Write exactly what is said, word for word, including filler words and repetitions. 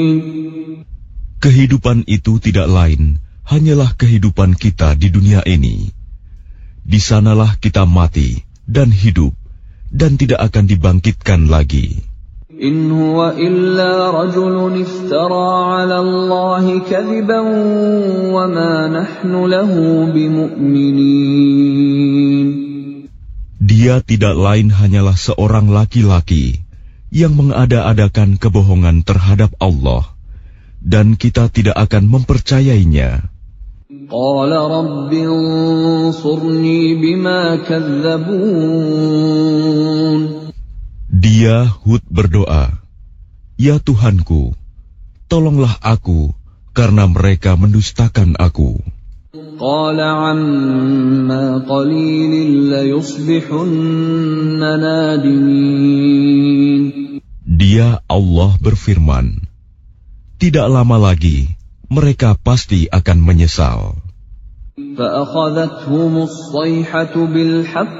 Kehidupan itu tidak lain hanyalah kehidupan kita di dunia ini. Di sanalah kita mati dan hidup dan tidak akan dibangkitkan lagi. In huwa illa rajulun iftara 'ala Allahi kadhiban wa ma nahnu lahu bimu'minin. Dia tidak lain hanyalah seorang laki-laki yang mengada-adakan kebohongan terhadap Allah, dan kita tidak akan mempercayainya. Qala rabbi ansurni bima kadzdzabun. Dia Hud berdoa, "Ya Tuhanku, tolonglah aku karena mereka mendustakan aku." Qala amma qalilin layusbihunna nadimin. Dia Allah berfirman, tidak lama lagi mereka pasti akan menyesal. فأخذتهم الصيحة بالحق